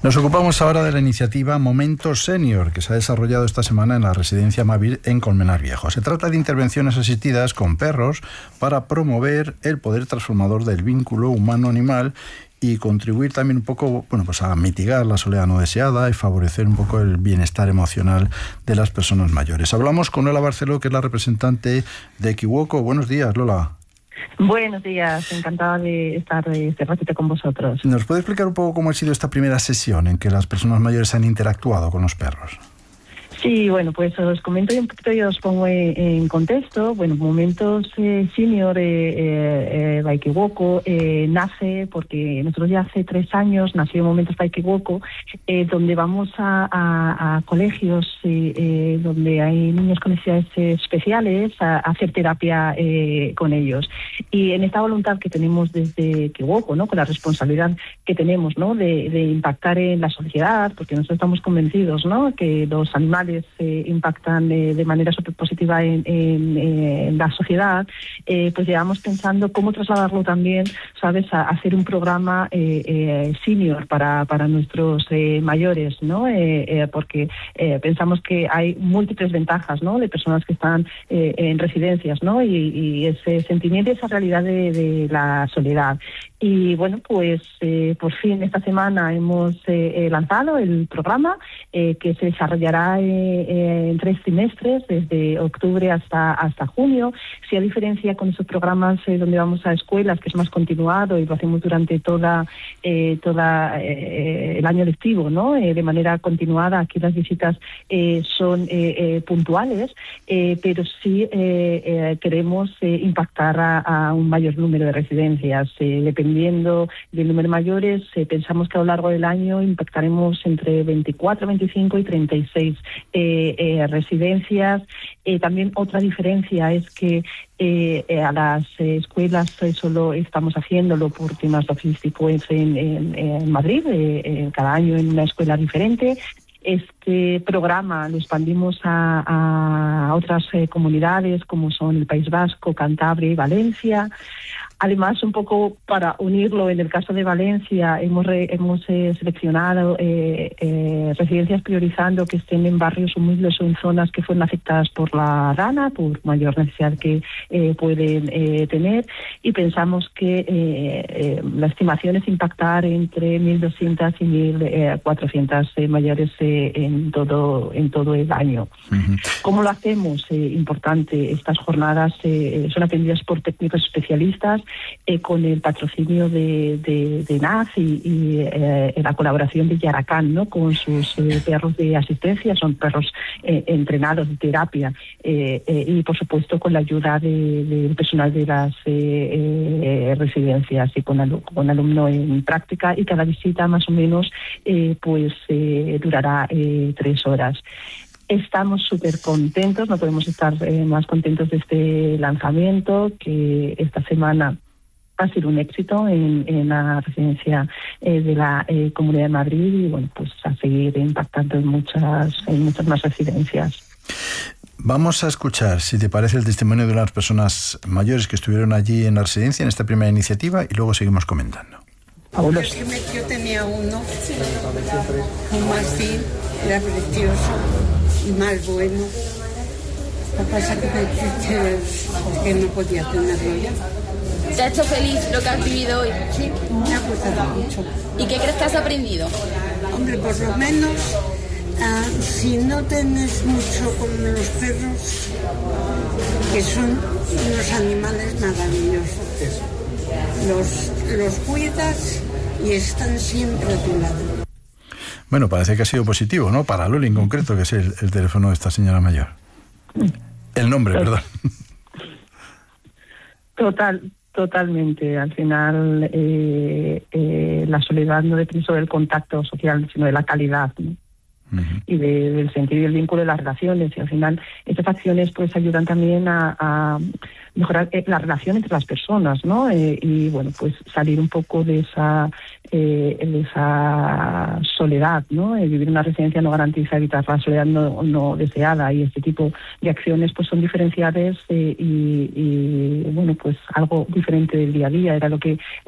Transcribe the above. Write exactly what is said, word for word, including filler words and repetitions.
Nos ocupamos ahora de la iniciativa Momento Senior, que se ha desarrollado esta semana en la residencia Mavir en Colmenar Viejo. Se trata de intervenciones asistidas con perros para promover el poder transformador del vínculo humano-animal y contribuir también un poco, bueno, pues a mitigar la soledad no deseada y favorecer un poco el bienestar emocional de las personas mayores. Hablamos con Lola Barceló, que es la representante de Equivoco. Buenos días, Lola. Buenos días, encantada de estar este ratito con vosotros. ¿Nos puede explicar un poco cómo ha sido esta primera sesión en que las personas mayores han interactuado con los perros? Sí, bueno, pues os comento y un poquito y os pongo en contexto. Bueno, Momentos eh, Senior eh, eh, by Equivoco eh, nace porque nosotros ya hace tres años nació Momentos by Equivoco, eh, donde vamos a, a, a colegios eh, eh, donde hay niños con necesidades especiales a, a hacer terapia eh, con ellos. Y en esta voluntad que tenemos desde Equivoco, ¿no?, con la responsabilidad que tenemos, ¿no?, de, de impactar en la sociedad, porque nosotros estamos convencidos, ¿no?, que los animales Eh, impactan eh, de manera súper positiva en, en, en la sociedad, eh, pues llevamos pensando cómo trasladarlo también, ¿sabes?, a, a hacer un programa eh, eh, senior para, para nuestros eh, mayores, ¿no? Eh, eh, porque eh, pensamos que hay múltiples ventajas, ¿no?, de personas que están eh, en residencias, ¿no?, y, y ese sentimiento, esa realidad de, de la soledad. Y bueno, pues eh, por fin esta semana hemos eh, lanzado el programa eh, que se desarrollará eh, eh, en tres trimestres, desde octubre hasta hasta junio. Si a diferencia con esos programas eh, donde vamos a escuelas, que es más continuado y lo hacemos durante toda eh, toda eh, el año lectivo, ¿no?, eh, de manera continuada. Aquí las visitas eh, son eh, eh, puntuales, eh, pero sí eh, eh, queremos eh, impactar a, a un mayor número de residencias, eh, dependiendo Dependiendo del número de mayores, eh, pensamos que a lo largo del año impactaremos entre veinticuatro, veinticinco y treinta y seis eh, eh, residencias. Eh, también otra diferencia es que eh, eh, a las eh, escuelas eh, solo estamos haciéndolo por temas logísticos en, en, en Madrid, eh, eh, cada año en una escuela diferente. Este programa lo expandimos a, a otras eh, comunidades como son el País Vasco, Cantabria y Valencia. Además, un poco para unirlo, en el caso de Valencia hemos re, hemos eh, seleccionado eh, eh, residencias priorizando que estén en barrios humildes o en zonas que fueron afectadas por la rana, por mayor necesidad que eh, pueden eh, tener, y pensamos que eh, eh, la estimación es impactar entre mil doscientas y mil cuatrocientas eh, mayores eh, en todo en todo el año. Uh-huh. ¿Cómo lo hacemos? Eh, importante, estas jornadas eh, son atendidas por técnicos especialistas, Eh, con el patrocinio de, de, de N A F y, y eh, la colaboración de Yaracán, ¿no?, con sus eh, perros de asistencia. Son perros eh, entrenados de terapia eh, eh, y por supuesto con la ayuda del de, de personal de las eh, eh, residencias y con, alu con alumno en práctica, y cada visita más o menos eh, pues eh, durará eh, tres horas. Estamos súper contentos, no podemos estar eh, más contentos de este lanzamiento, que esta semana ha sido un éxito en, en la residencia eh, de la eh, Comunidad de Madrid, y bueno, pues a seguir impactando en muchas, en muchas más residencias. Vamos a escuchar, si te parece, el testimonio de las personas mayores que estuvieron allí en la residencia en esta primera iniciativa, y luego seguimos comentando. Yo, yo tenía uno, un marfil, era precioso y más bueno. Lo que pasa es que me triste porque no podía tenerlo ya. ¿Te ha hecho feliz lo que has vivido hoy? Sí, me ha gustado mucho. ¿Y qué crees que has aprendido? Hombre, por lo menos, uh, si no tenés mucho con los perros, que son unos animales maravillosos, los, los cuidas y están siempre a tu lado. Bueno, parece que ha sido positivo, ¿no? Para Loli en concreto, que es el, el teléfono de esta señora mayor. El nombre, perdón. Total, totalmente. Al final, eh, eh, la soledad no depende solo del contacto social, sino de la calidad, ¿no? Uh-huh. Y de, del sentido y el vínculo de las relaciones. Y al final, estas acciones pues ayudan también a, a mejorar eh, la relación entre las personas, ¿no? Eh, y bueno, pues salir un poco de esa eh, de esa soledad, ¿no? Eh, vivir en una residencia no garantiza evitar la soledad no, no deseada, y este tipo de acciones pues son diferenciales eh, y, y bueno, pues algo diferente del día a día. Era lo que